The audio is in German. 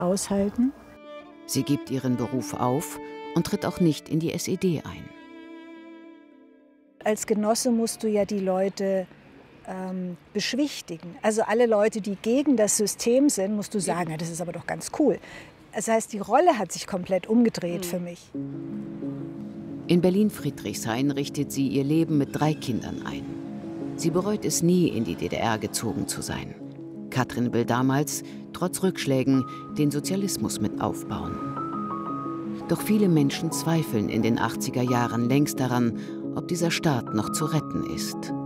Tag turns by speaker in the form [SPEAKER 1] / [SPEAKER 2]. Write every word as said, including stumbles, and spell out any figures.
[SPEAKER 1] aushalten.
[SPEAKER 2] Sie gibt ihren Beruf auf und tritt auch nicht in die S E D ein.
[SPEAKER 1] Als Genosse musst du ja die Leute ähm, beschwichtigen. Also alle Leute, die gegen das System sind, musst du sagen, ja, das ist aber doch ganz cool. Das heißt, die Rolle hat sich komplett umgedreht für mich.
[SPEAKER 2] In Berlin-Friedrichshain richtet sie ihr Leben mit drei Kindern ein. Sie bereut es nie, in die D D R gezogen zu sein. Katrin will damals, trotz Rückschlägen, den Sozialismus mit aufbauen. Doch viele Menschen zweifeln in den achtziger Jahren längst daran, ob dieser Staat noch zu retten ist.